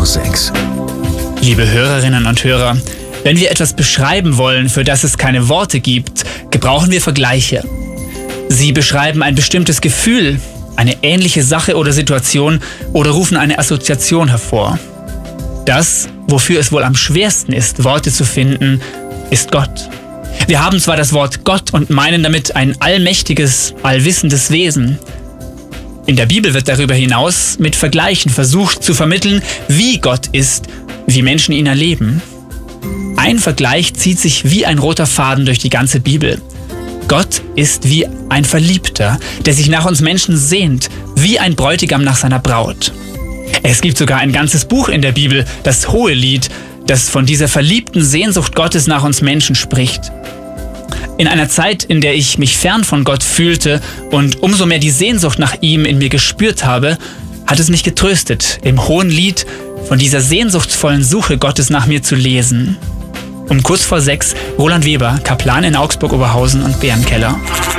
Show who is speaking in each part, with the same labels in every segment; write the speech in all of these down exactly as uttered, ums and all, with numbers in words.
Speaker 1: vor sechs.
Speaker 2: Liebe Hörerinnen und Hörer, wenn wir etwas beschreiben wollen, für das es keine Worte gibt, gebrauchen wir Vergleiche. Sie beschreiben ein bestimmtes Gefühl, eine ähnliche Sache oder Situation oder rufen eine Assoziation hervor. Das, wofür es wohl am schwersten ist, Worte zu finden, ist Gott. Wir haben zwar das Wort Gott und meinen damit ein allmächtiges, allwissendes Wesen. In der Bibel wird darüber hinaus mit Vergleichen versucht zu vermitteln, wie Gott ist, wie Menschen ihn erleben. Ein Vergleich zieht sich wie ein roter Faden durch die ganze Bibel. Gott ist wie ein Verliebter, der sich nach uns Menschen sehnt, wie ein Bräutigam nach seiner Braut. Es gibt sogar ein ganzes Buch in der Bibel, das Hohelied, das von dieser verliebten Sehnsucht Gottes nach uns Menschen spricht. In einer Zeit, in der ich mich fern von Gott fühlte und umso mehr die Sehnsucht nach ihm in mir gespürt habe, hat es mich getröstet, im Hohelied von dieser sehnsuchtsvollen Suche Gottes nach mir zu lesen. Um kurz vor sechs, Roland Weber, Kaplan in Augsburg-Oberhausen und Bärenkeller.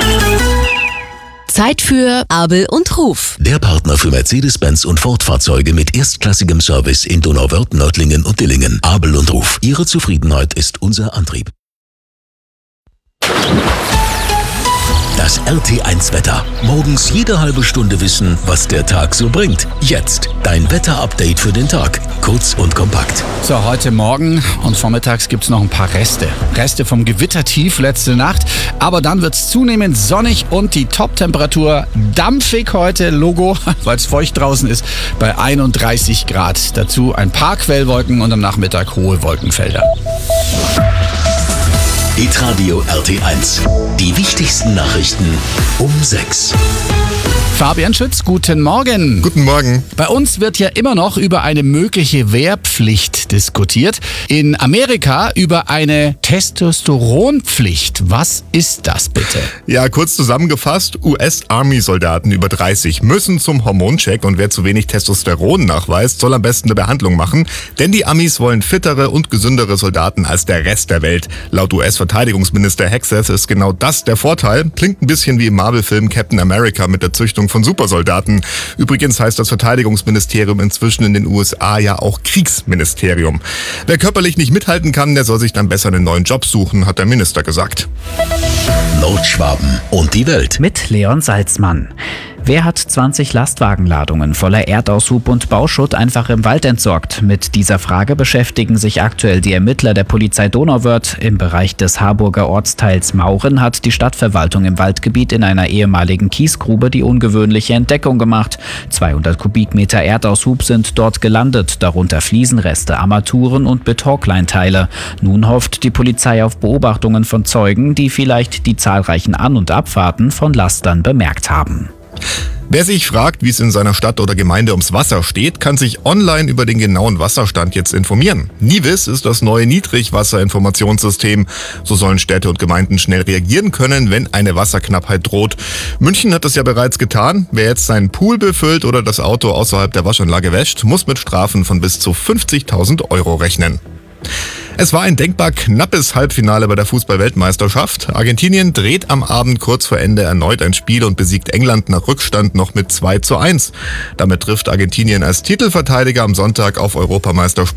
Speaker 3: Zeit für Abel und Ruf.
Speaker 1: Der Partner für Mercedes-Benz und Ford-Fahrzeuge mit erstklassigem Service in Donauwörth, Nördlingen und Dillingen. Abel und Ruf. Ihre Zufriedenheit ist unser Antrieb. Das R T eins Wetter. Morgens jede halbe Stunde wissen, was der Tag so bringt. Jetzt dein Wetter-Update für den Tag. Kurz und kompakt.
Speaker 4: So, heute Morgen und vormittags gibt es noch ein paar Reste. Reste vom Gewittertief letzte Nacht. Aber dann wird es zunehmend sonnig und die Top-Temperatur dampfig heute. Logo, weil es feucht draußen ist, bei einunddreißig Grad. Dazu ein paar Quellwolken und am Nachmittag hohe Wolkenfelder.
Speaker 1: Hitradio R T eins. Die wichtigsten Nachrichten um sechs.
Speaker 4: Fabian Schütz, guten Morgen.
Speaker 5: Guten Morgen.
Speaker 4: Bei uns wird ja immer noch über eine mögliche Wehrpflicht diskutiert. In Amerika über eine Testosteronpflicht. Was ist das bitte?
Speaker 5: Ja, kurz zusammengefasst, U S-Army-Soldaten über dreißig müssen zum Hormoncheck und wer zu wenig Testosteron nachweist, soll am besten eine Behandlung machen. Denn die Amis wollen fittere und gesündere Soldaten als der Rest der Welt. Laut U S-Verteidigungsminister Hegseth ist genau das der Vorteil. Klingt ein bisschen wie im Marvel-Film Captain America mit der Züchtung von Supersoldaten. Übrigens heißt das Verteidigungsministerium inzwischen in den U S A ja auch Kriegsministerium. Wer körperlich nicht mithalten kann, der soll sich dann besser einen neuen Job suchen, hat der Minister gesagt.
Speaker 1: Nordschwaben und die Welt.
Speaker 6: Mit Leon Salzmann. Wer hat zwanzig Lastwagenladungen voller Erdaushub und Bauschutt einfach im Wald entsorgt? Mit dieser Frage beschäftigen sich aktuell die Ermittler der Polizei Donauwörth. Im Bereich des Harburger Ortsteils Mauren hat die Stadtverwaltung im Waldgebiet in einer ehemaligen Kiesgrube die ungewöhnliche Entdeckung gemacht. zweihundert Kubikmeter Erdaushub sind dort gelandet, darunter Fliesenreste, Armaturen und Betonkleinteile. Nun hofft die Polizei auf Beobachtungen von Zeugen, die vielleicht die zahlreichen An- und Abfahrten von Lastern bemerkt haben.
Speaker 5: Wer sich fragt, wie es in seiner Stadt oder Gemeinde ums Wasser steht, kann sich online über den genauen Wasserstand jetzt informieren. Nivis ist das neue Niedrigwasserinformationssystem. So sollen Städte und Gemeinden schnell reagieren können, wenn eine Wasserknappheit droht. München hat das ja bereits getan. Wer jetzt seinen Pool befüllt oder das Auto außerhalb der Waschanlage wäscht, muss mit Strafen von bis zu fünfzigtausend Euro rechnen. Es war ein denkbar knappes Halbfinale bei der Fußball-Weltmeisterschaft. Argentinien dreht am Abend kurz vor Ende erneut ein Spiel und besiegt England nach Rückstand noch mit zwei zu eins. Damit trifft Argentinien als Titelverteidiger am Sonntag auf Europameister